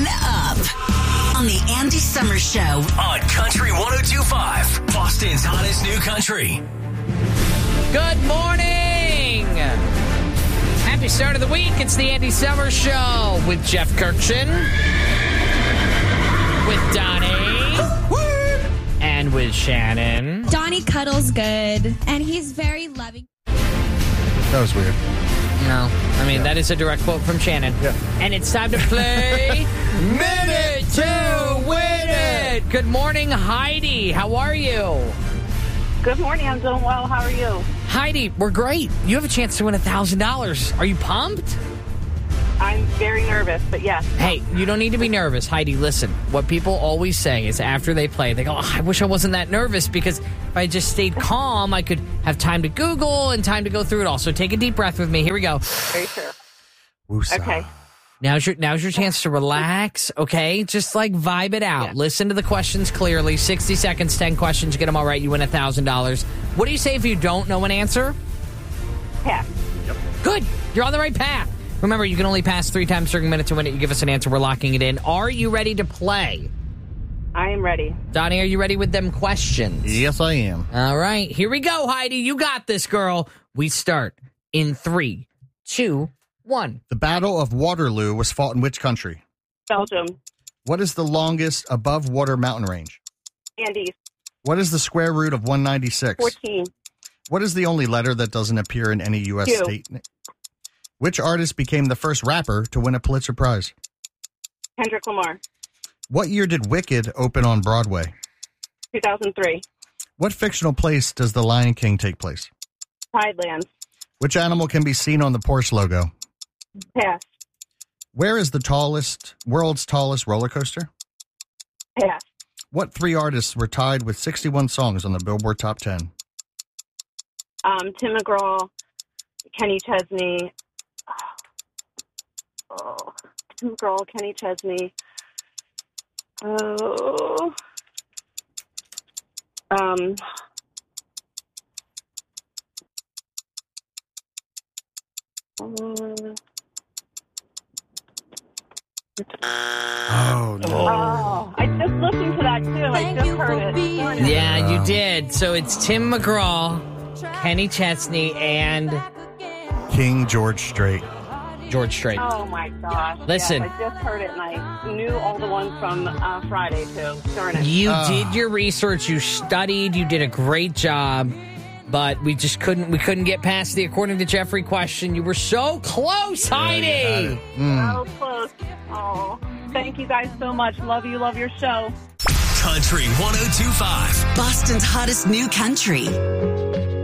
and up on the Andy Summers Show on Country 102.5, Boston's hottest new country. Good morning. Happy start of the week. It's the Andy Summers Show with Jeff Kirkshin, with Donnie, and with Shannon. Donnie cuddles good, and he's very loving. That was weird. No, I mean, that is a direct quote from Shannon. Yeah. And it's time to play Minute to Win It. Good morning, Heidi. How are you? Good morning. I'm doing well. How are you? Heidi, we're great. You have a chance to win $1,000. Are you pumped? I'm very nervous, but yes. Hey, you don't need to be nervous. Heidi, listen. What people always say is after they play, they go, oh, I wish I wasn't that nervous because if I just stayed calm, I could have time to Google and time to go through it all. So take a deep breath with me. Here we go. Very sure. Woosah. Okay. Now's your chance to relax, okay? Just like vibe it out. Yeah. Listen to the questions clearly. 60 seconds, 10 questions. You get them all right, you win $1,000. What do you say if you don't know an answer? Pass. Good. You're on the right path. Remember, you can only pass 3 times during Minute to Win It. You give us an answer, we're locking it in. Are you ready to play? I am ready. Donnie, are you ready with them questions? Yes, I am. All right. Here we go, Heidi. You got this, girl. We start in 3, 2, 1. The Battle of Waterloo was fought in which country? Belgium. What is the longest above-water mountain range? Andes. What is the square root of 196? 14. What is the only letter that doesn't appear in any U.S. Q. state? Which artist became the first rapper to win a Pulitzer Prize? Kendrick Lamar. What year did Wicked open on Broadway? 2003. What fictional place does The Lion King take place? Tidelands. Which animal can be seen on the Porsche logo? Pass. Where is the world's tallest roller coaster? Pass. What 3 artists were tied with 61 songs on the Billboard Top 10? Tim McGraw, Kenny Chesney. Tim McGraw, Kenny Chesney. Oh, no. Oh, I just listened to that, too. I just heard it. Yeah, you did. So it's Tim McGraw, Kenny Chesney, and King George Strait. George Strait. Oh, my gosh. Listen. Yes, I just heard it, and I knew all the ones from Friday, too. Darn it. You did your research. You studied. You did a great job. But we just couldn't get past the according to Jeffrey question. You were so close, Heidi. So close. Oh, thank you guys so much. Love you. Love your show. Country 102.5. Boston's hottest new country.